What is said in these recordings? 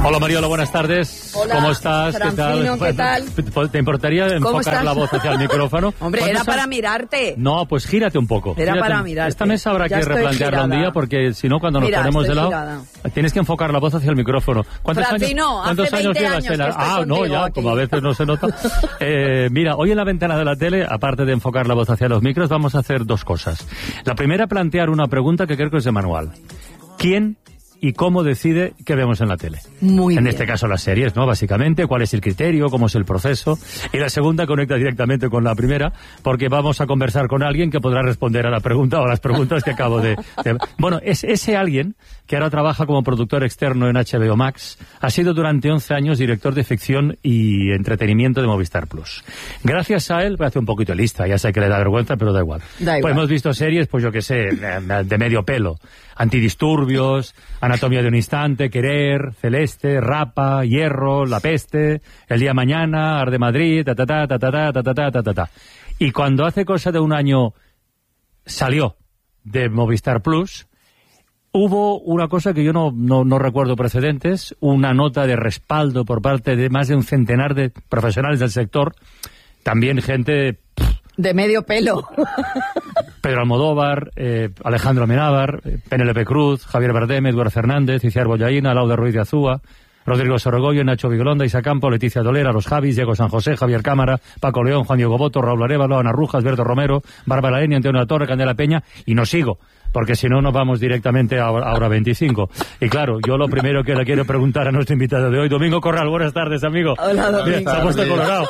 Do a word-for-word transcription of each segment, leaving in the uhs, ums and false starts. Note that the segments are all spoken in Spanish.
Hola Mariola, buenas tardes. Hola, ¿Cómo estás? Francino, ¿qué tal? ¿qué tal? ¿Te importaría enfocar la voz hacia el micrófono? Hombre, era para mirarte. No, pues gírate un poco. Era gírate. para mirarte. Esta mesa habrá ya que replantearla un día porque si no, cuando nos Mira, ponemos de lado, girada. tienes que enfocar la voz hacia el micrófono. ¿Cuántos Francino, años, ¿cuántos hace años veinte llevas años en la... que estoy Ah, no, ya, aquí. como a veces no se nota. eh, mira, hoy en la ventana de la tele, aparte de enfocar la voz hacia los micros, vamos a hacer dos cosas. La primera, plantear una pregunta que creo que es de manual. ¿Quién y cómo decide qué vemos en la tele? Muy en bien. este caso las series, ¿no? Básicamente, cuál es el criterio, cómo es el proceso. Y la segunda conecta directamente con la primera, porque vamos a conversar con alguien que podrá responder a la pregunta o a las preguntas que acabo de... de... Bueno, es ese alguien que ahora trabaja como productor externo en H B O Max, ha sido durante once años director de ficción y entretenimiento de Movistar Plus. Gracias a él, voy a hacer un poquito de lista, ya sé que le da vergüenza, pero da igual. Da igual. Pues hemos visto series, pues yo qué sé, de medio pelo. Antidisturbios, Anatomía de un instante, Querer, Celeste, Rapa, Hierro, La peste, El día de mañana, Arde Madrid, ta ta ta ta ta ta ta ta ta ta ta. Y cuando hace cosa de un año salió de Movistar Plus, hubo una cosa que yo no, no, no recuerdo precedentes, una nota de respaldo por parte de más de un centenar de profesionales del sector, también gente... De medio pelo. Pedro Almodóvar, eh, Alejandro Amenábar, eh, Penélope Cruz, Javier Bardem, Eduardo Fernández, Iciar Bollaína, Lauda Ruiz de Azúa, Rodrigo Sorogoyo, Nacho Vigolonda, Isa Campo, Leticia Dolera, Los Javis, Diego San José, Javier Cámara, Paco León, Juan Diego Boto, Raúl Arévalo, Ana Rujas, Berto Romero, Bárbara Eni, Antonio La Torre, Candela Peña, y no sigo, porque si no nos vamos directamente a Hora veinticinco. Y claro, yo lo primero que le quiero preguntar a nuestro invitado de hoy, Domingo Corral, buenas tardes, amigo. Hola, Domingo. Bien, se ha puesto colorado.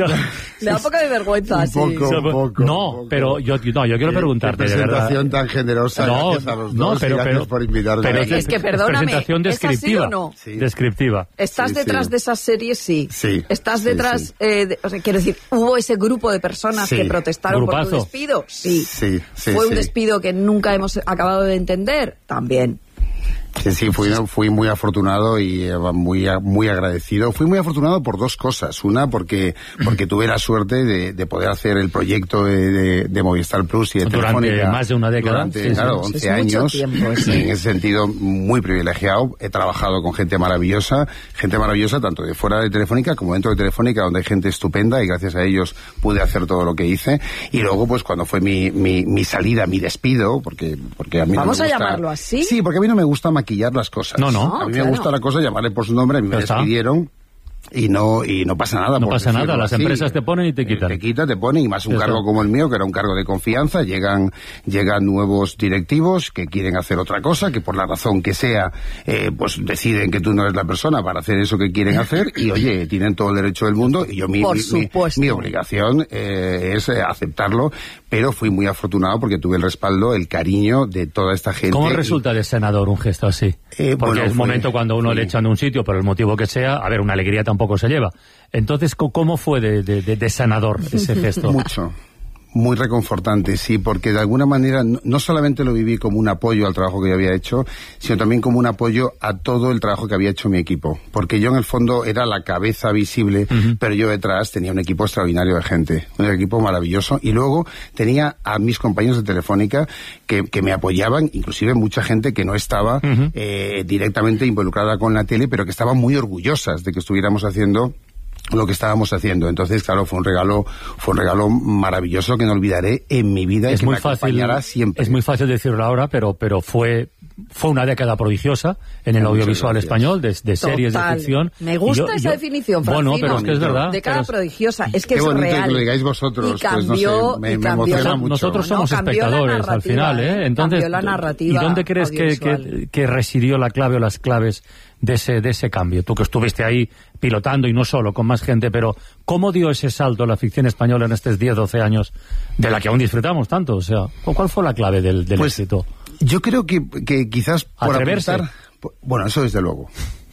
Le da un poco de vergüenza, Un sí. poco, un poco. No, un poco. pero yo, no, yo quiero Qué- preguntarte, qué de verdad. presentación tan generosa, No, gracias a los no, dos, pero- y gracias pero- por invitarme. pero Es que, perdóname, presentación ¿es así descriptiva. o no? Sí. Descriptiva. ¿Estás Sí, detrás sí. de esas series? Sí. Sí, ¿Estás sí, detrás, sí. eh, de- o sea, quiero decir, hubo ese grupo de personas Sí. que protestaron por Grupazo. tu despido? Sí. Sí, sí, ¿Fue un sí. despido que nunca hemos acabado de entender? También. Sí, sí, fui, fui muy afortunado y eh, muy, muy agradecido. Fui muy afortunado por dos cosas. Una, porque porque tuve la suerte de, de poder hacer el proyecto de, de, de Movistar Plus y de Durante Telefónica. más de una década. Durante, Sí, sí. claro, Es once mucho años. tiempo, sí. Y en ese sentido, muy privilegiado. He trabajado con gente maravillosa, gente maravillosa tanto de fuera de Telefónica como dentro de Telefónica, donde hay gente estupenda y gracias a ellos pude hacer todo lo que hice. Y luego, pues cuando fue mi, mi, mi salida, mi despido, porque, porque a mí Vamos no me a gusta... llamarlo así. Sí, porque a mí no me gusta maquillar las cosas. No, no. A mí claro. me gusta la cosa llamarle por su nombre, a mí me Ya está. despidieron y no y no pasa nada. No por pasa nada, decirlo las así. empresas te ponen y te quitan. Te quita, te ponen, y más un Ya cargo está. como el mío, que era un cargo de confianza, llegan llegan nuevos directivos que quieren hacer otra cosa, que por la razón que sea, eh, pues deciden que tú no eres la persona para hacer eso que quieren hacer, y oye, tienen todo el derecho del mundo, y yo mi, Por mi, mi- supuesto. mi obligación eh, es eh, aceptarlo, pero fui muy afortunado porque tuve el respaldo, el cariño de toda esta gente. ¿Cómo y- resulta de senador un gesto así? Eh, Porque bueno, es fue- momento cuando uno sí. le echan de un sitio, por el motivo que sea, a ver, una alegría tampoco se lleva. Entonces, co- ¿cómo fue de, de, de, de sanador ese gesto? Mucho. Muy reconfortante, sí, porque de alguna manera no, no solamente lo viví como un apoyo al trabajo que yo había hecho, sino también como un apoyo a todo el trabajo que había hecho mi equipo. Porque yo en el fondo era la cabeza visible, Ujú. pero yo detrás tenía un equipo extraordinario de gente, un equipo maravilloso, y luego tenía a mis compañeros de Telefónica que, que me apoyaban, inclusive mucha gente que no estaba Ujú. eh, directamente involucrada con la tele, pero que estaban muy orgullosas de que estuviéramos haciendo lo que estábamos haciendo. Entonces, claro, fue un regalo, fue un regalo maravilloso que no olvidaré en mi vida y Es que muy me fácil, acompañará siempre. es muy fácil decirlo ahora, pero pero fue fue una década prodigiosa en el Muchas audiovisual gracias. español, de, de series de Total. ficción. Me gusta Y yo- esa yo- definición, Bueno, Francino. pero es que es verdad. Década pero es- prodigiosa. Es que Qué es bonito real. que lo digáis vosotros, Y pues, no sé, cambió, me- y me cambió emociona la- mucho. Nosotros somos No, cambió la espectadores al narrativa, final, ¿eh? ¿eh? Entonces, Cambió la narrativa ¿y dónde crees que, que, audiovisual. que residió la clave o las claves de ese, de ese cambio? Tú que estuviste ahí pilotando, y no solo, con más gente, pero ¿cómo dio ese salto la ficción española en estos diez, doce años de la que aún disfrutamos tanto? O sea, ¿cuál fue la clave del, del Pues, éxito? Yo creo que, que quizás por Atreverse. apuntar... por- Bueno, eso desde luego.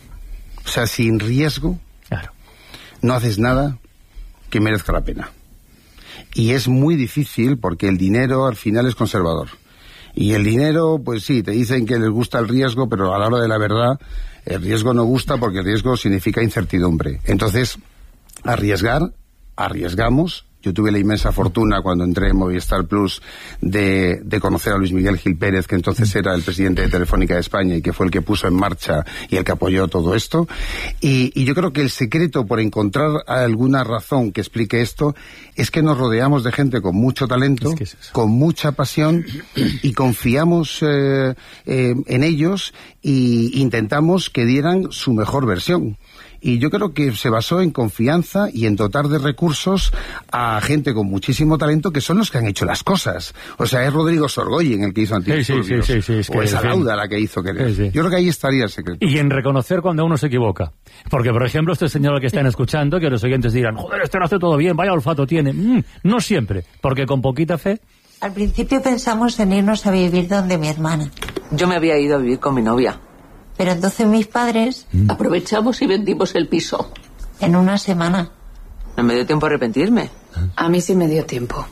O sea, sin riesgo Claro. no haces nada que merezca la pena. Y es muy difícil porque el dinero al final es conservador. Y el dinero, pues sí, te dicen que les gusta el riesgo, pero a la hora de la verdad, el riesgo no gusta porque el riesgo significa incertidumbre. Entonces, arriesgar, arriesgamos, Yo tuve la inmensa fortuna cuando entré en Movistar Plus de, de conocer a Luis Miguel Gil Pérez, que entonces era el presidente de Telefónica de España y que fue el que puso en marcha y el que apoyó todo esto. Y, y yo creo que el secreto por encontrar alguna razón que explique esto es que nos rodeamos de gente con mucho talento, es que es con mucha pasión y confiamos eh, eh, en ellos e intentamos que dieran su mejor versión. Y yo creo que se basó en confianza y en dotar de recursos a gente con muchísimo talento que son los que han hecho las cosas. O sea, es Rodrigo Sorgoyen el que hizo Antidisturbios. Sí, sí, sí, sí, es o que, es Alauda la que hizo Querer. Sí, sí. Yo creo que ahí estaría el secreto. Y en reconocer cuando uno se equivoca. Porque, por ejemplo, este señor al que están escuchando, que los oyentes dirán, joder, este lo hace todo bien, vaya olfato tiene. Mm, no siempre, porque con poquita fe... Al principio pensamos en irnos a vivir donde mi hermana. Yo me había ido a vivir con mi novia. Pero entonces mis padres... Aprovechamos y vendimos el piso. En una semana. No me dio tiempo a arrepentirme. A mí sí me dio tiempo.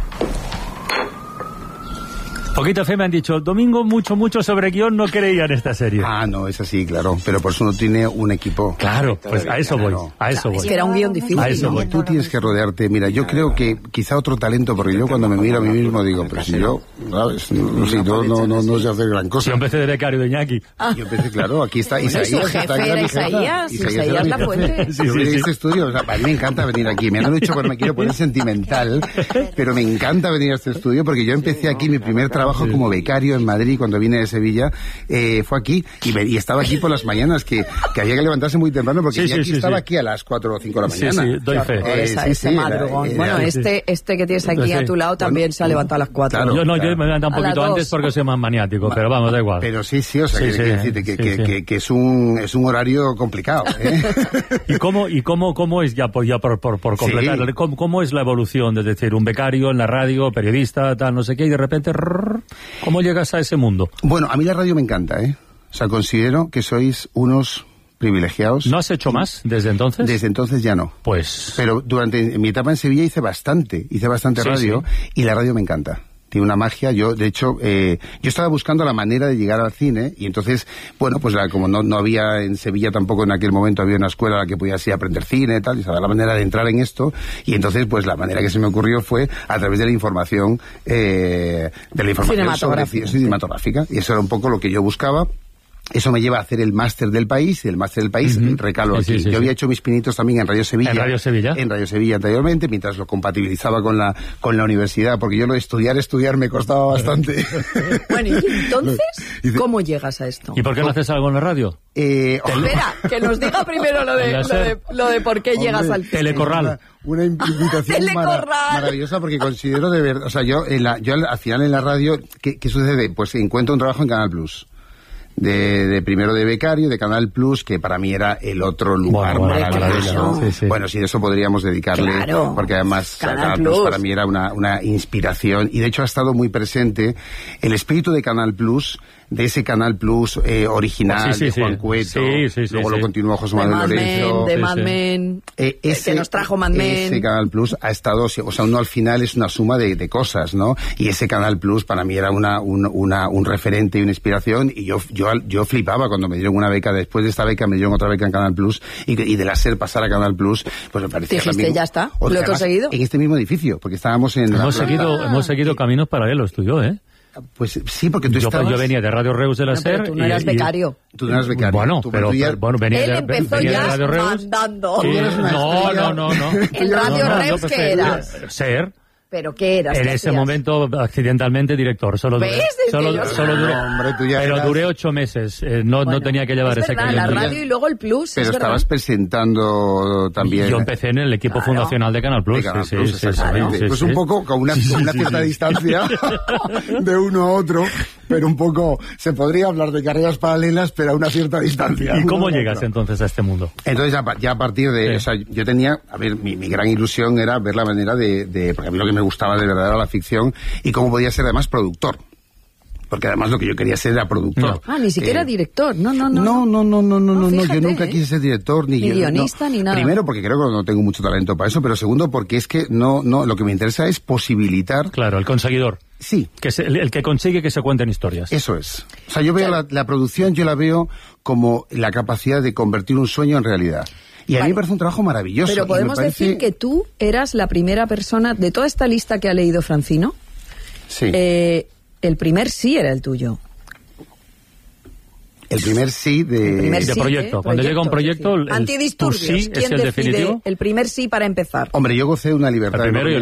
Poquita fe me han dicho, domingo mucho, mucho sobre guión no creía en esta serie. Ah, no, es así, claro. Pero por eso no tiene un equipo. Claro, pues a eso voy, a eso voy. Es que era un guión difícil. A eso voy. Tú tienes que rodearte. Mira, yo creo que quizá otro talento, porque yo cuando me miro a mí mismo digo, pero si yo, ¿sabes? No, si no, no, no, no sé hacer gran cosa. Yo empecé de becario de Iñaki. Ah. Yo empecé, claro, aquí está Isaías. Su jefe era Isaías, Isaías La Fuente. Sí, sí, sí. Este estudio, o sea, a mí me encanta venir aquí. Me han dicho porque me quiero poner sentimental, pero me encanta venir a este estudio porque yo empecé aquí mi primer trabajo como becario en Madrid cuando vine de Sevilla, eh, fue aquí y, me, y estaba aquí por las mañanas que, que había que levantarse muy temprano porque sí, sí, aquí sí, estaba sí. aquí a las cuatro o cinco de la mañana. Sí, sí, doy fe. Eh, esa, sí, ese sí, madrugón. era, Bueno, era, este, este que tienes aquí sí. a tu lado también bueno, se ha levantado a las cuatro. Claro, yo no, claro. yo me levanto un poquito antes porque soy más maniático, pero vamos, da igual. Pero sí, sí, o sea, Sí, que, sí, que, eh, decirte que, sí, que, sí. que, que es un es un horario complicado, ¿eh? ¿Y cómo y cómo cómo es ya por ya por por, por completar? Sí. ¿Cómo, ¿Cómo es la evolución? Es decir, un becario en la radio, periodista, tal, no sé qué, y de repente, rrr, ¿cómo llegas a ese mundo? Bueno, a mí la radio me encanta, ¿eh? O sea, considero que sois unos privilegiados. ¿No has hecho más desde entonces? Desde entonces ya no. Pues... Pero durante mi etapa en Sevilla hice bastante, hice bastante Sí, radio sí. y la radio me encanta. Tiene una magia. Yo, de hecho, eh, yo estaba buscando la manera de llegar al cine y entonces, bueno, pues la, como no, no había en Sevilla tampoco en aquel momento había una escuela a la que podías ir a aprender cine y tal, y sabía la manera de entrar en esto y entonces, pues la manera que se me ocurrió fue a través de la información, eh, de la información Cinematográfica. sobre cinematográfica y eso era un poco lo que yo buscaba. Eso me lleva a hacer el máster del país y el máster del país Uh-huh. recalo Sí, aquí. sí, sí, yo había sí. hecho mis pinitos también en Radio Sevilla. ¿En Radio Sevilla? En Radio Sevilla anteriormente, mientras lo compatibilizaba con la con la universidad, porque yo lo de estudiar, estudiar me costaba bastante. Bueno, y entonces, Dice- ¿cómo llegas a esto? ¿Y por qué no haces algo en la radio? eh, Espera, que nos diga primero lo de, La lo de, lo de por qué Hombre, llegas al Telecorral. Una, una invitación Telecorral. mara- maravillosa porque considero de verdad, o sea, yo en la, yo al, al final en la radio, ¿qué, qué sucede? Pues encuentro un trabajo en Canal Plus. De, de primero de becario, de Canal Plus, que para mí era el otro lugar Bueno, bueno, maravilloso. claro. Sí, sí. Bueno, sí, de eso podríamos dedicarle, Claro. porque además Canal Canal, Plus. Plus para mí era una, una inspiración, y de hecho ha estado muy presente el espíritu de Canal Plus, de ese Canal Plus eh, original, Sí, sí, de sí. Juan Cueto, Sí, sí, sí, luego sí. lo continuó José de Manuel Mad Lorenzo. Men, de Sí, Mad sí. Men, Eh, ese, que nos trajo Mad Men. Ese Canal Plus ha estado, o sea, uno al final es una suma de, de cosas, ¿no? Y ese Canal Plus para mí era una, un, una, un referente y una inspiración, y yo, yo, yo flipaba cuando me dieron una beca, después de esta beca me dieron otra beca en Canal Plus, y, y de la SER pasar a Canal Plus, pues me parecía Dijiste, también... ya está, o lo he sea, además, conseguido. En este mismo edificio, porque estábamos en... la Hemos planta- seguido, hemos seguido caminos paralelos, tú y yo, ¿eh? Pues sí, porque tú Yo, estabas... yo venía de Radio Reus de la No, pero SER. tú no y- eras y- becario. Tú no eras becario. Bueno, Tú- pero, tú ya- pero, bueno, venía Él de, empezó venía de ya Radio Reus. mandando. Sí, Tú eres una no, estrella. no, no, no. En Radio No, no, Reus, yo ¿qué prefería- eras? SER. ¿Pero qué eras? En ¿Qué ese hacías? momento, accidentalmente, director. Solo duré, ¿Ves? Es que solo, yo- solo duré, No, hombre, tú ya pero eras- duré ocho meses. Eh, no, Bueno, no tenía que llevar es ese verdad, la cañón. radio y luego el Plus, Pero es verdad. estabas presentando también... Yo empecé en el equipo Claro. fundacional de Canal Plus. de Canal sí, Plus, sí, sí, exactamente. sí, sí, Pues sí. un poco con una, con una cierta distancia de uno a otro, pero un poco se podría hablar de carreras paralelas, pero a una cierta distancia. ¿Y cómo Uno a llegas otro. entonces a este mundo? Entonces ya, pa- ya a partir de, Sí. o sea, yo tenía, a ver, mi, mi gran ilusión era ver la manera de, de, porque a mí lo que me gustaba de verdad era la ficción y cómo podía ser además productor. Porque además lo que yo quería ser era productor. Ah, ni siquiera Eh, director. No, no, no. No, no, no, no, no, no, no, fíjate, yo nunca ¿eh? quise ser director ni, Ni guion- guionista, no. ni nada. Primero porque creo que no tengo mucho talento para eso, pero segundo porque es que no, no, lo que me interesa es posibilitar. Claro, el conseguidor. Sí. Que es el, el que consigue que se cuenten historias. Eso es. O sea, yo veo la, la producción, yo la veo como la capacidad de convertir un sueño en realidad. Y a Vale. mí me parece un trabajo maravilloso. Pero y podemos me parece... decir que tú eras la primera persona de toda esta lista que ha leído Francino. Sí. Eh, el primer sí era el tuyo. El primer sí de... El primer de sí, proyecto. ¿eh? Cuando llega un proyecto, es decir, el- antidisturbios. tu sí es ¿Quién el decide definitivo? el primer sí para empezar? Hombre, yo gocé de una libertad El primero y el enorme.